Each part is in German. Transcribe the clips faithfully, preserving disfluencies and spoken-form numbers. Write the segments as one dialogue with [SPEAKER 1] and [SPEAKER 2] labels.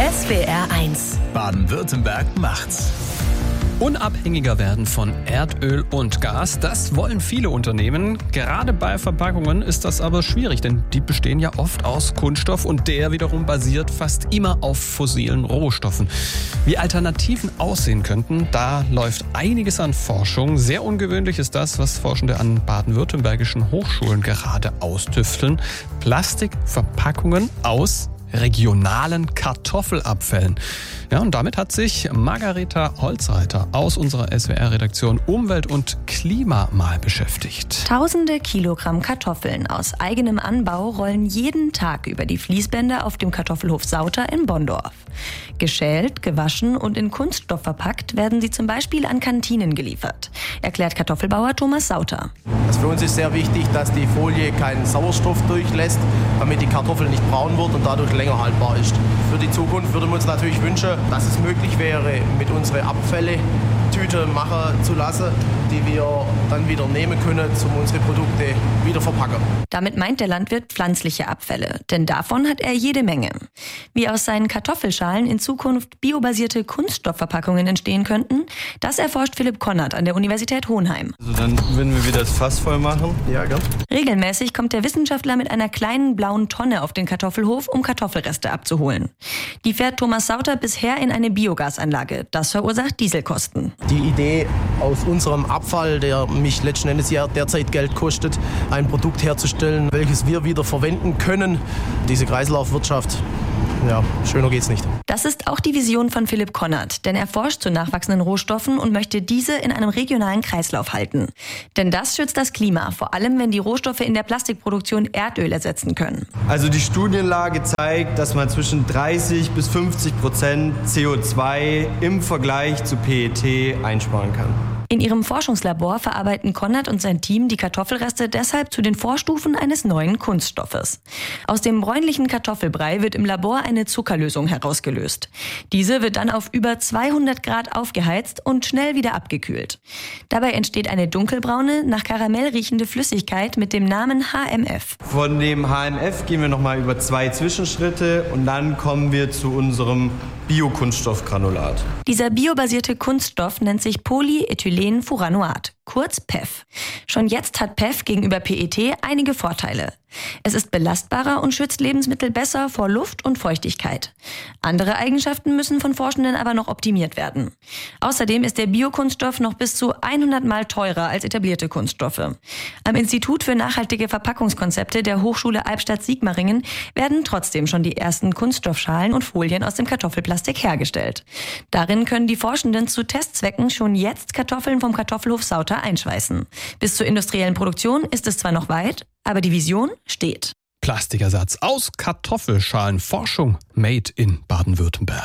[SPEAKER 1] S W R eins.
[SPEAKER 2] Baden-Württemberg macht's.
[SPEAKER 3] Unabhängiger werden von Erdöl und Gas, das wollen viele Unternehmen. Gerade bei Verpackungen ist das aber schwierig, denn die bestehen ja oft aus Kunststoff und der wiederum basiert fast immer auf fossilen Rohstoffen. Wie Alternativen aussehen könnten, da läuft einiges an Forschung. Sehr ungewöhnlich ist das, was Forschende an baden-württembergischen Hochschulen gerade austüfteln. Plastikverpackungen aus regionalen Kartoffelabfällen. Ja, und damit hat sich Margareta Holzreiter aus unserer S W R-Redaktion Umwelt und Klima mal beschäftigt.
[SPEAKER 1] Tausende Kilogramm Kartoffeln aus eigenem Anbau rollen jeden Tag über die Fließbänder auf dem Kartoffelhof Sauter in Bonndorf. Geschält, gewaschen und in Kunststoff verpackt werden sie zum Beispiel an Kantinen geliefert, erklärt Kartoffelbauer Thomas Sauter.
[SPEAKER 4] Also für uns ist sehr wichtig, dass die Folie keinen Sauerstoff durchlässt, damit die Kartoffel nicht braun wird und dadurch länger haltbar ist. Für die Zukunft würden wir uns natürlich wünschen, dass es möglich wäre, mit unseren Abfälle Tüte machen zu lassen, die wir dann wieder nehmen können, um unsere Produkte wieder verpacken.
[SPEAKER 1] Damit meint der Landwirt pflanzliche Abfälle, denn davon hat er jede Menge. Wie aus seinen Kartoffelschalen in Zukunft biobasierte Kunststoffverpackungen entstehen könnten, das erforscht Philipp Konrad an der Universität Hohenheim.
[SPEAKER 5] Also dann würden wir wieder das Fass voll machen.
[SPEAKER 4] Ja, gell?
[SPEAKER 1] Regelmäßig kommt der Wissenschaftler mit einer kleinen blauen Tonne auf den Kartoffelhof, um Kartoffelreste abzuholen. Die fährt Thomas Sauter bisher in eine Biogasanlage. Das verursacht Dieselkosten.
[SPEAKER 4] Die Idee, aus unserem Abfall, der mich letzten Endes ja derzeit Geld kostet, ein Produkt herzustellen, welches wir wieder verwenden können. Diese Kreislaufwirtschaft, ja, schöner geht's nicht.
[SPEAKER 1] Das ist auch die Vision von Philipp Konrad, denn er forscht zu nachwachsenden Rohstoffen und möchte diese in einem regionalen Kreislauf halten. Denn das schützt das Klima, vor allem wenn die Rohstoffe in der Plastikproduktion Erdöl ersetzen können.
[SPEAKER 5] Also die Studienlage zeigt, dass man zwischen dreißig bis fünfzig Prozent C O zwei im Vergleich zu P E T einsparen kann.
[SPEAKER 1] In ihrem Forschungslabor verarbeiten Konrad und sein Team die Kartoffelreste deshalb zu den Vorstufen eines neuen Kunststoffes. Aus dem bräunlichen Kartoffelbrei wird im Labor eine Zuckerlösung herausgelöst. Diese wird dann auf über zweihundert Grad aufgeheizt und schnell wieder abgekühlt. Dabei entsteht eine dunkelbraune, nach Karamell riechende Flüssigkeit mit dem Namen H M F.
[SPEAKER 5] Von dem H M F gehen wir nochmal über zwei Zwischenschritte und dann kommen wir zu unserem Biokunststoffgranulat.
[SPEAKER 1] Dieser biobasierte Kunststoff nennt sich Polyethylenfuranoat, kurz P E F. Schon jetzt hat P E F gegenüber P E T einige Vorteile. Es ist belastbarer und schützt Lebensmittel besser vor Luft und Feuchtigkeit. Andere Eigenschaften müssen von Forschenden aber noch optimiert werden. Außerdem ist der Biokunststoff noch bis zu hundert Mal teurer als etablierte Kunststoffe. Am Institut für nachhaltige Verpackungskonzepte der Hochschule Albstadt-Sigmaringen werden trotzdem schon die ersten Kunststoffschalen und Folien aus dem Kartoffelplastik hergestellt. Darin können die Forschenden zu Testzwecken schon jetzt Kartoffeln vom Kartoffelhof Sauter einschweißen. Bis zur industriellen Produktion ist es zwar noch weit, aber die Vision steht.
[SPEAKER 3] Plastikersatz aus Kartoffelschalen. Forschung made in Baden-Württemberg.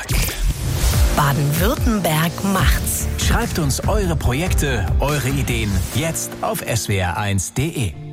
[SPEAKER 1] Baden-Württemberg macht's.
[SPEAKER 2] Schreibt uns eure Projekte, eure Ideen jetzt auf s w r eins punkt d e.